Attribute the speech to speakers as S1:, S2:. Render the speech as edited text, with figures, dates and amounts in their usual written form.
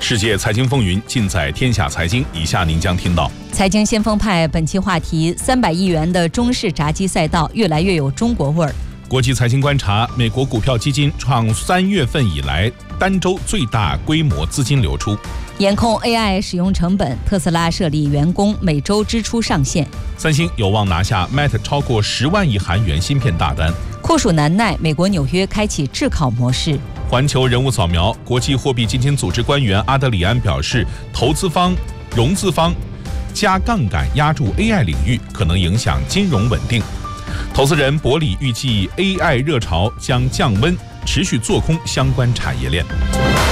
S1: 世界财经风云尽在天下财经，以下您将听到：
S2: 财经先锋派本期话题，300亿元的中式炸鸡赛道越来越有中国味儿。
S1: 国际财经观察，美国股票基金创3月份以来单周最大规模资金流出。
S2: 严控 AI 使用成本，特斯拉设立员工每周支出上限。
S1: 三星有望拿下 Meta 超过10万亿韩元芯片大单。
S2: 酷暑难耐，美国纽约开启炙烤模式。
S1: 环球人物扫描，国际货币基金组织官员阿德里安表示，投资方、融资方加杠杆压住 AI 领域，可能影响金融稳定。投资人伯里预计 AI 热潮将降温，持续做空相关产业链。